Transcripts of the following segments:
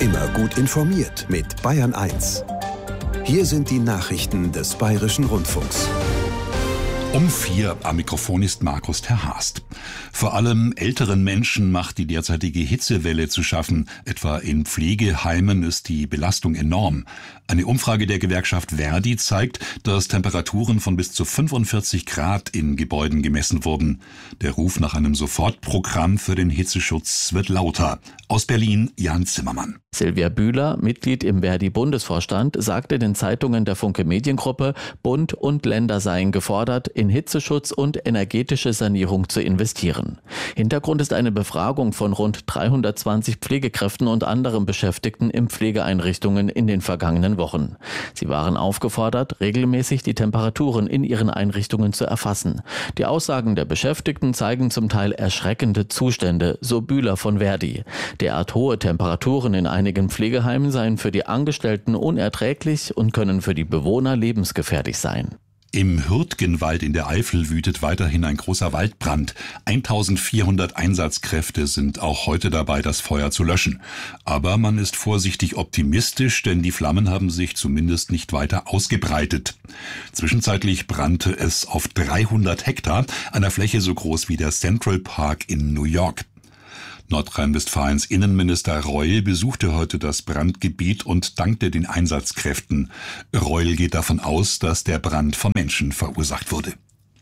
Immer gut informiert mit Bayern 1. Hier sind die Nachrichten des Bayerischen Rundfunks. Um 4 am Mikrofon ist Markus Terhast. Vor allem älteren Menschen macht die derzeitige Hitzewelle zu schaffen. Etwa in Pflegeheimen ist die Belastung enorm. Eine Umfrage der Gewerkschaft ver.di zeigt, dass Temperaturen von bis zu 45 Grad in Gebäuden gemessen wurden. Der Ruf nach einem Sofortprogramm für den Hitzeschutz wird lauter. Aus Berlin Jan Zimmermann. Silvia Bühler, Mitglied im ver.di-Bundesvorstand, sagte den Zeitungen der Funke Mediengruppe, Bund und Länder seien gefordert, in Hitzeschutz und energetische Sanierung zu investieren. Hintergrund ist eine Befragung von rund 320 Pflegekräften und anderen Beschäftigten in Pflegeeinrichtungen in den vergangenen Wochen. Sie waren aufgefordert, regelmäßig die Temperaturen in ihren Einrichtungen zu erfassen. Die Aussagen der Beschäftigten zeigen zum Teil erschreckende Zustände, so Bühler von ver.di. Derart hohe Temperaturen in einigen Pflegeheimen seien für die Angestellten unerträglich und können für die Bewohner lebensgefährlich sein. Im Hürtgenwald in der Eifel wütet weiterhin ein großer Waldbrand. 1400 Einsatzkräfte sind auch heute dabei, das Feuer zu löschen. Aber man ist vorsichtig optimistisch, denn die Flammen haben sich zumindest nicht weiter ausgebreitet. Zwischenzeitlich brannte es auf 300 Hektar, einer Fläche so groß wie der Central Park in New York. Nordrhein-Westfalens Innenminister Reul besuchte heute das Brandgebiet und dankte den Einsatzkräften. Reul geht davon aus, dass der Brand von Menschen verursacht wurde.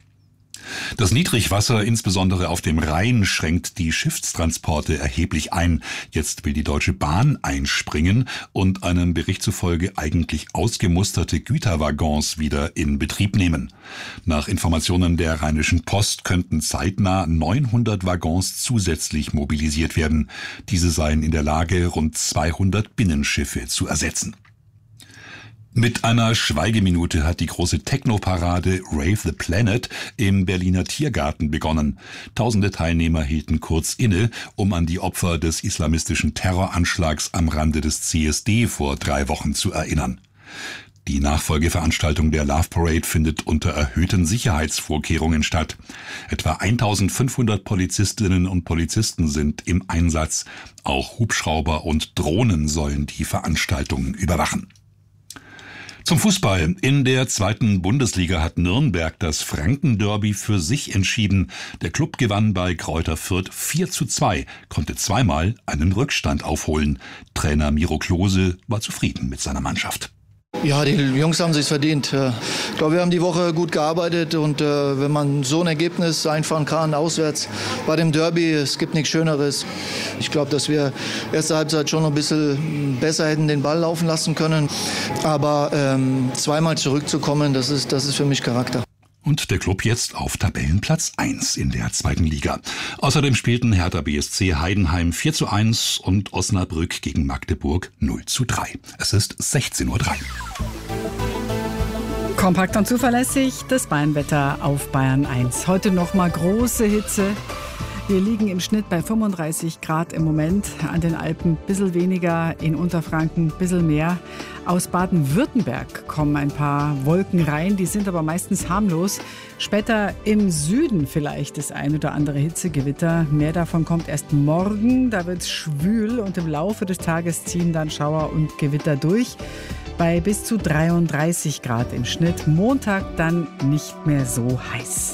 Das Niedrigwasser, insbesondere auf dem Rhein, schränkt die Schiffstransporte erheblich ein. Jetzt will die Deutsche Bahn einspringen und einem Bericht zufolge eigentlich ausgemusterte Güterwaggons wieder in Betrieb nehmen. Nach Informationen der Rheinischen Post könnten zeitnah 900 Waggons zusätzlich mobilisiert werden. Diese seien in der Lage, rund 200 Binnenschiffe zu ersetzen. Mit einer Schweigeminute hat die große Techno-Parade Rave the Planet im Berliner Tiergarten begonnen. Tausende Teilnehmer hielten kurz inne, um an die Opfer des islamistischen Terroranschlags am Rande des CSD vor 3 Wochen zu erinnern. Die Nachfolgeveranstaltung der Love Parade findet unter erhöhten Sicherheitsvorkehrungen statt. Etwa 1500 Polizistinnen und Polizisten sind im Einsatz. Auch Hubschrauber und Drohnen sollen die Veranstaltung überwachen. Zum Fußball. In der 2. Bundesliga hat Nürnberg das Franken-Derby für sich entschieden. Der Klub gewann bei Greuther Fürth 4:2, konnte zweimal einen Rückstand aufholen. Trainer Miro Klose war zufrieden mit seiner Mannschaft. Ja, die Jungs haben sich's verdient. Ich glaube, wir haben die Woche gut gearbeitet und wenn man so ein Ergebnis einfahren kann, auswärts bei dem Derby, es gibt nichts Schöneres. Ich glaube, dass wir erste Halbzeit schon noch ein bisschen besser hätten den Ball laufen lassen können. Aber zweimal zurückzukommen, das ist für mich Charakter. Und der Klub jetzt auf Tabellenplatz 1 in der 2. Liga. Außerdem spielten Hertha BSC Heidenheim 4:1 und Osnabrück gegen Magdeburg 0:3. Es ist 16:03 Uhr. Kompakt und zuverlässig, das Bayernwetter auf Bayern 1. Heute nochmal große Hitze. Wir liegen im Schnitt bei 35 Grad im Moment. An den Alpen ein bisschen weniger, in Unterfranken ein bisschen mehr. Aus Baden-Württemberg kommen ein paar Wolken rein, die sind aber meistens harmlos. Später im Süden vielleicht das ein oder andere Hitzegewitter. Mehr davon kommt erst morgen, da wird es schwül und im Laufe des Tages ziehen dann Schauer und Gewitter durch. Bei bis zu 33 Grad im Schnitt. Montag dann nicht mehr so heiß.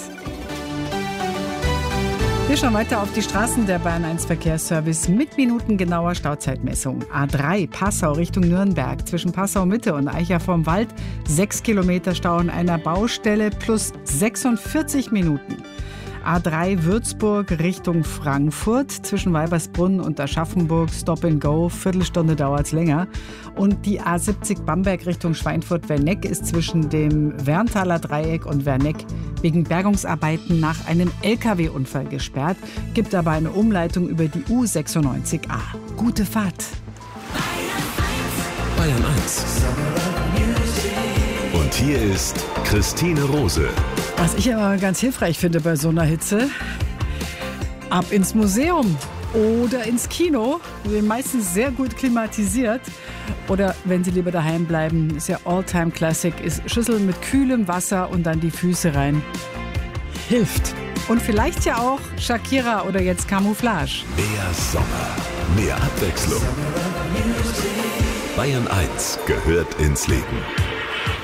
Wir schauen weiter auf die Straßen. Der Bayern 1 Verkehrsservice mit minutengenauer Stauzeitmessung. A3 Passau Richtung Nürnberg zwischen Passau Mitte und Eicher vorm Wald 6 Kilometer Stau an einer Baustelle plus 46 Minuten. A3 Würzburg Richtung Frankfurt zwischen Weibersbrunn und Aschaffenburg Stop and Go, Viertelstunde dauert es länger. Und die A70 Bamberg Richtung Schweinfurt-Werneck ist zwischen dem Werntaler Dreieck und Werneck wegen Bergungsarbeiten nach einem LKW-Unfall gesperrt. Gibt aber eine Umleitung über die U96A. Gute Fahrt. Bayern 1. Und hier ist Christine Rose. Was ich immer ganz hilfreich finde bei so einer Hitze, ab ins Museum oder ins Kino. Wir sind meistens sehr gut klimatisiert. Oder wenn Sie lieber daheim bleiben, ist ja All-Time-Classic, ist Schüssel mit kühlem Wasser und dann die Füße rein. Hilft. Und vielleicht ja auch Shakira oder jetzt Camouflage. Der Sommer. Mehr Abwechslung. Bayern 1 gehört ins Leben.